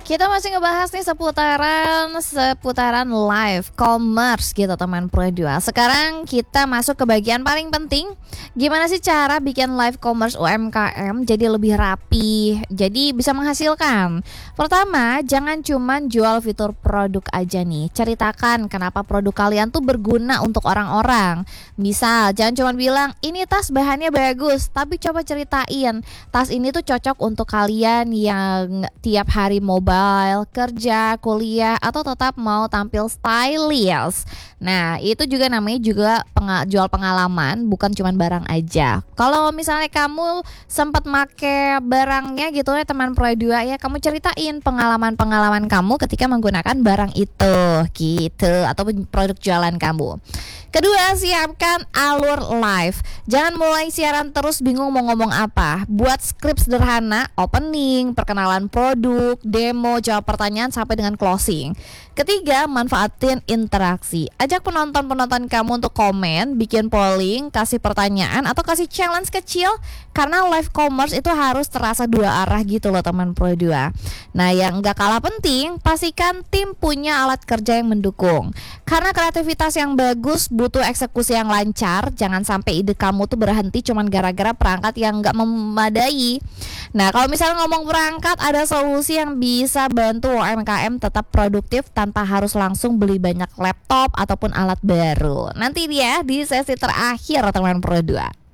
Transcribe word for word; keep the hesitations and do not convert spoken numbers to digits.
Kita masih ngebahas nih seputaran seputaran live commerce gitu teman Pro dua. Sekarang kita masuk ke bagian paling penting. Gimana sih cara bikin live commerce U M K M jadi lebih rapi, jadi bisa menghasilkan? Pertama, jangan cuman jual fitur produk aja nih. Ceritakan kenapa produk kalian tuh berguna untuk orang-orang. Misal, jangan cuma bilang ini tas bahannya bagus, tapi coba ceritain tas ini tuh cocok untuk kalian yang tiap hari mobile, kerja, kuliah, atau tetap mau tampil stylish. Nah, itu juga namanya juga penga- jual pengalaman, bukan cuma barang aja. Kalau misalnya kamu sempat make barangnya gitu ya teman Pro dua ya, kamu ceritain pengalaman-pengalaman kamu ketika menggunakan barang itu gitu, atau produk jualan kamu. Kedua, siapkan alur live. Jangan mulai siaran terus bingung mau ngomong apa. Buat skrip sederhana, opening, perkenalan produk, demo, jawab pertanyaan sampai dengan closing. Ketiga, manfaatin interaksi. Ajak penonton-penonton kamu untuk komen, bikin polling, kasih pertanyaan atau kasih challenge kecil, karena live commerce itu harus terasa dua arah gitu loh teman Pro dua. Nah, yang gak kalah penting, pastikan tim punya alat kerja yang mendukung. Karena kreativitas yang bagus butuh eksekusi yang lancar. Jangan sampai ide kamu tuh berhenti cuman gara-gara perangkat yang gak memadai. Nah, kalau misalnya ngomong perangkat, ada solusi yang bisa bantu U M K M tetap produktif tanpa harus langsung beli banyak laptop ataupun alat baru. Nanti dia di sesi terakhir teman Pro dua.